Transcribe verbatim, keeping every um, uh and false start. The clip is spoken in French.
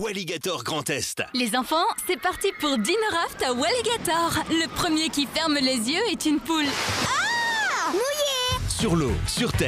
Walligator Grand Est. Les enfants, c'est parti pour Dinner Raft à Walligator. Le premier qui ferme les yeux est une poule. Ah! Mouillé! Sur l'eau, sur terre.